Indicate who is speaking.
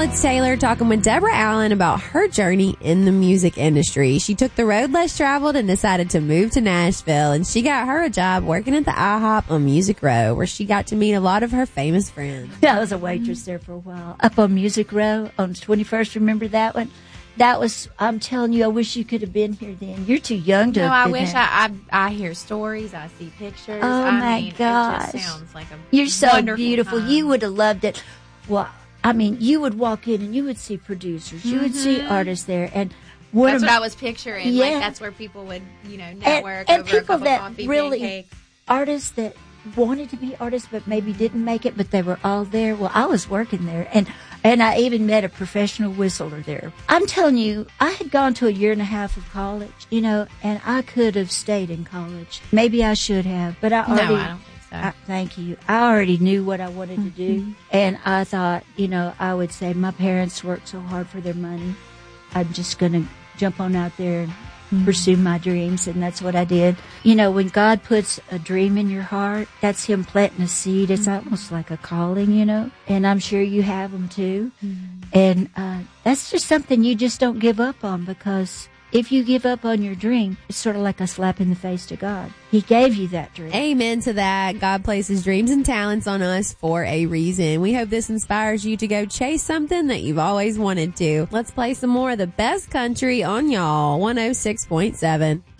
Speaker 1: it's Taylor talking with Deborah Allen about her journey in the music industry. She took the road less traveled and decided to move to Nashville, and she got her a job working at the IHOP on Music Row, where she got to meet a lot of her famous friends.
Speaker 2: I was a waitress there for a while. Up on Music Row on 21st, remember that one? That was, I'm telling you, I wish you could have been here then. You're too young to
Speaker 3: No,
Speaker 2: have
Speaker 3: I
Speaker 2: been
Speaker 3: wish
Speaker 2: there.
Speaker 3: I hear stories, I see pictures.
Speaker 2: Oh, my gosh.
Speaker 3: It just sounds like a
Speaker 2: You're so
Speaker 3: wonderful
Speaker 2: beautiful.
Speaker 3: time.
Speaker 2: You would have loved it. Well, I mean, you would walk in and you would see producers. You would see artists there. And
Speaker 3: that's what I was picturing.
Speaker 2: Yeah.
Speaker 3: Like, that's where people would, network
Speaker 2: and
Speaker 3: over
Speaker 2: people
Speaker 3: a cup
Speaker 2: that
Speaker 3: of coffee,
Speaker 2: really,
Speaker 3: pancakes.
Speaker 2: artists that wanted to be artists but maybe didn't make it, but they were all there. Well, I was working there, and I even met a professional whistler there. I'm telling you, I had gone to a year and a half of college, and I could have stayed in college. Maybe I should have, but I already.
Speaker 3: No, I don't think so.
Speaker 2: Thank you. I already knew what I wanted to do, and I thought, I would say my parents worked so hard for their money. I'm just going to jump on out there and pursue my dreams, and that's what I did. When God puts a dream in your heart, that's Him planting a seed. It's almost like a calling, and I'm sure you have them too. And that's just something you just don't give up on, because if you give up on your dream, it's sort of like a slap in the face to God. He gave you that dream.
Speaker 1: Amen to that. God places dreams and talents on us for a reason. We hope this inspires you to go chase something that you've always wanted to. Let's play some more of the best country on y'all 106.7.